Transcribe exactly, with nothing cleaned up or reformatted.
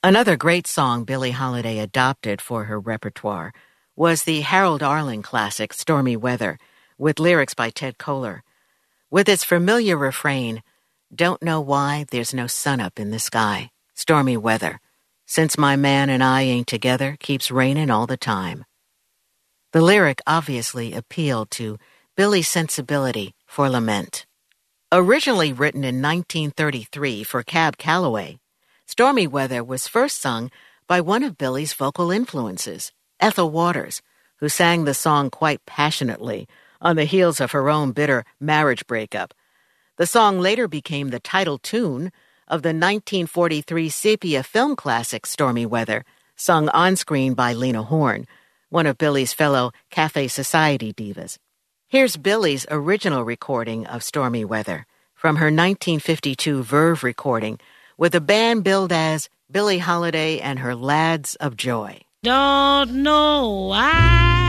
Another great song Billie Holiday adopted for her repertoire was the Harold Arlen classic Stormy Weather, with lyrics by Ted Koehler. With its familiar refrain, "Don't know why there's no sun up in the sky, stormy weather. Since my man and I ain't together, keeps raining all the time." The lyric obviously appealed to Billie's sensibility for lament. Originally written in nineteen thirty-three for Cab Calloway, Stormy Weather was first sung by one of Billie's vocal influences, Ethel Waters, who sang the song quite passionately on the heels of her own bitter marriage breakup. The song later became the title tune of the nineteen forty-three sepia film classic Stormy Weather, sung on-screen by Lena Horne, one of Billie's fellow Cafe Society divas. Here's Billie's original recording of Stormy Weather from her nineteen fifty-two Verve recording, with a band billed as Billie Holiday and her Lads of Joy. Don't know why